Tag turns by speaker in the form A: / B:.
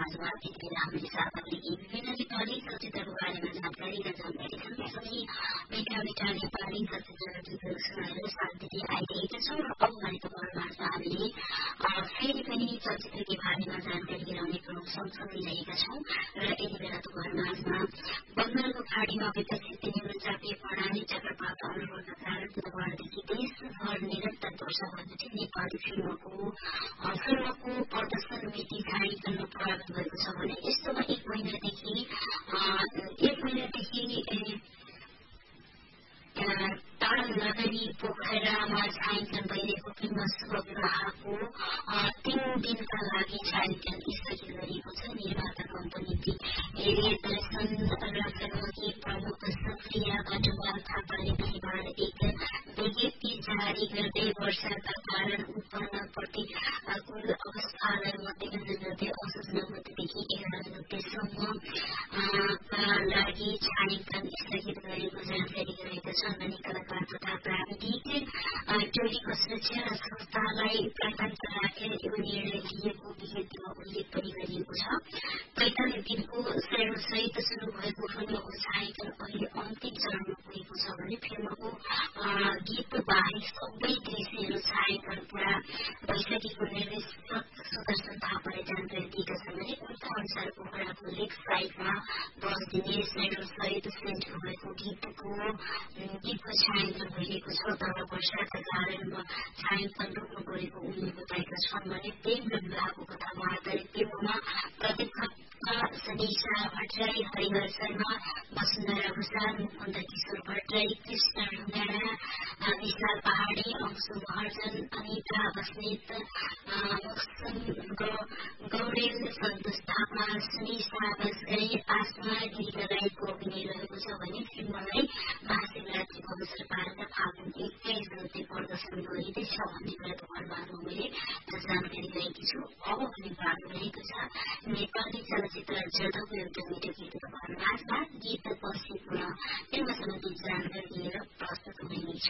A: माझमा यति बेला हामीले साथहरूले विभिन्न नेपाली चलचित्रको बारेमा जानकारी र जानकारीसँग सबै मिठा मिठा नेपाली चलचित्र गीतहरू सुनाएर साथ दिँदै आइरहेका छौँ र अब भने तपाईँहरूमाझ हामीले फेरि पनि चलचित्रकै बारेमा जानकारी गराउने क्रम सँगसँगै रहेका छौँ र यति बेला तपाईँहरूमाझमा बङ्गालको खाडीमा विकसित निम्नचापीय प्रणाली चक्रवात अनुभवका कारण बुधबारदेखि देशभर निरन्तर वर्षा भएपछि नेपाली फिल्मको प्रदर्शन मिति छायाङ्कन प्रभावित भएको छ भने यस्तोमा एक महिनादेखि ताल नगरी पोखरामा छायाङ्कन भइरहेको फिल्म शुभ विवाहको 3 दिनका लागि छायाङ्कन स्थगित गरिएको छ। निर्माता कम्पनी रेजलेसन र फिल्मकी प्रमुख सुप्रिया भट्टराज थापाले बिहिबार एक विज्ञप्ति जारी गर्दै वर्षाका कारण उत्पन्न प्रतिकूल अवस्थालाई मध्यनजर गर्दै असोज 9 गतेदेखि 11 गतेसम्मका लागि छायाङ्कन स्थगित गरेको जानकारी गरेका छन् भने कलाकार तथा प्राविधिक टोलीको सुरक्षा र संस्थालाई प्राथमिकता राखेर यो निर्णय लिएको विज्ञप्तिमा उल्लेख पनि गरिएको छ। 45 दिनको सहित शुरू भएको फिल्मको छायाङ्कन अहिले अन्तिम चरणमा पुगेको छ भने फिल्मको गीत बाहेक सबै दृश्यहरू छायाङ्कन पूरा भइसकेको निर्देशक सुदर्शन थापाले जानकारी दिएका छन् भने उनका अनुसार पोखराको लेक साइडमा बस्दिने सहित सेट भएको गीतको छायाङ्कन भइरहेको छ तर वर्षाका कारण छायाङ्कन रोक्नु परेको उनले बताएका छन् भने प्रेम र विवाहको कथामा आधारित फिल्ममा प्रदीप खड्का, सनिसा भट्टराई, हरिहर शर्मा, वसुन्धरा भूषाल, मुकुन्द किशोर भट्टराई, कृष्ण ढुङ्गाना, विशाल पहाडी, अंशु महर्जन, अनिता बस्नेत, गौरेल, सन्तोष थापा, सुनिसा बस्गई, आसमा गिरिजा राईको अभिनय रहेको छ भने फिल्मलाई महाशिवरात्रिको अवसर पारेर फागुन 21 गते प्रदर्शन गरिँदैछ भन्ने कुरा तपाईँहरूमा मैले जानकारी दिएकी छु। अब भने बाटो रहेको छ नेपाली चलचित्र जडको एउटा मिठो गीत तपाईँहरूमाझमा गीत पछि पुनः फिल्म सम्बन्धी जानकारी लिएर प्रस्तुत हुनेछु।